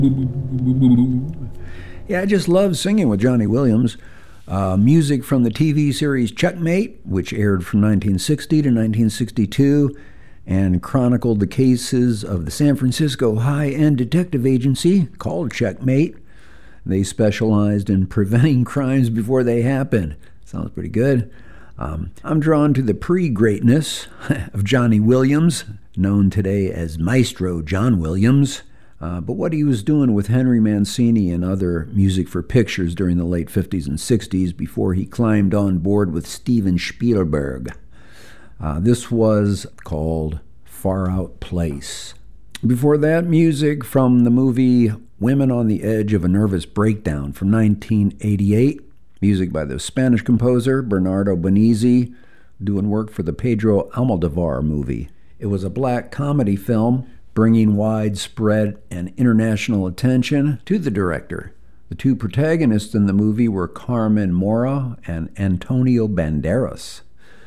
Yeah, I just love singing with Johnny Williams. Music from the TV series Checkmate, which aired from 1960 to 1962 and chronicled the cases of the San Francisco high-end detective agency called Checkmate. They specialized in preventing crimes before they happen. Sounds pretty good. I'm drawn to the pre-greatness of Johnny Williams, known today as Maestro John Williams. But what he was doing with Henry Mancini and other music for pictures during the late 50s and 60s before he climbed on board with Steven Spielberg. This was called Far Out Place. Before that, music from the movie Women on the Edge of a Nervous Breakdown from 1988. Music by the Spanish composer Bernardo Bonizi, doing work for the Pedro Almodovar movie. It was a black comedy film bringing widespread and international attention to the director. The two protagonists in the movie were Carmen Mora and Antonio Banderas.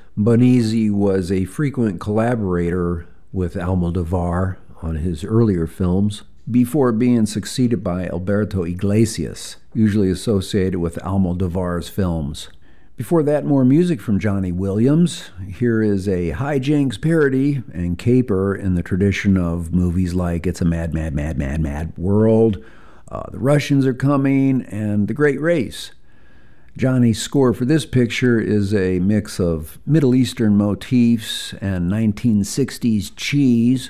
Bonizi was a frequent collaborator with Almodovar on his earlier films before being succeeded by Alberto Iglesias, usually associated with Almodovar's films. Before that, more music from Johnny Williams. Here is a hijinks parody and caper in the tradition of movies like It's a Mad, Mad, Mad, Mad, Mad World, The Russians Are Coming, and The Great Race. Johnny's score for this picture is a mix of Middle Eastern motifs and 1960s cheese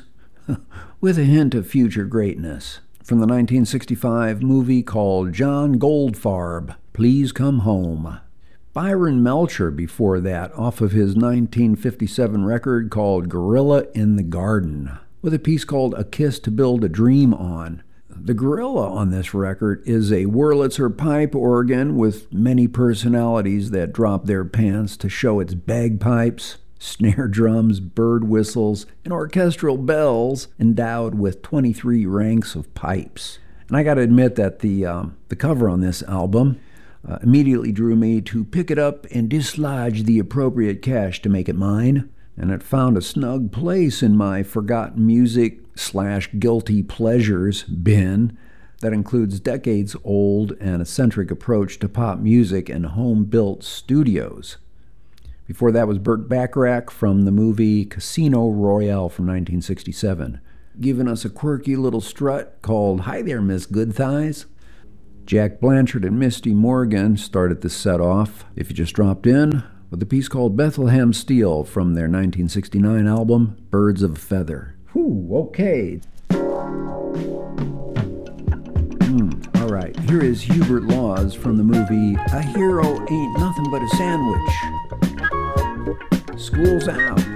with a hint of future greatness. From the 1965 movie called John Goldfarb, Please Come Home. Byron Melcher before that, off of his 1957 record called Gorilla in the Garden, with a piece called A Kiss to Build a Dream On. The gorilla on this record is a Wurlitzer pipe organ with many personalities that drop their pants to show its bagpipes, snare drums, bird whistles, and orchestral bells endowed with 23 ranks of pipes. And I got to admit that the cover on this album immediately drew me to pick it up and dislodge the appropriate cash to make it mine, and it found a snug place in my forgotten music/guilty pleasures bin that includes decades-old and eccentric approach to pop music and home-built studios. Before that was Burt Bacharach from the movie Casino Royale from 1967, giving us a quirky little strut called Hi There, Miss Good Thighs. Jack Blanchard and Misty Morgan started the set off, if you just dropped in, with a piece called Bethlehem Steel from their 1969 album, Birds of a Feather. Whew, okay. All right, here is Hubert Laws from the movie A Hero Ain't Nothing But a Sandwich. School's out.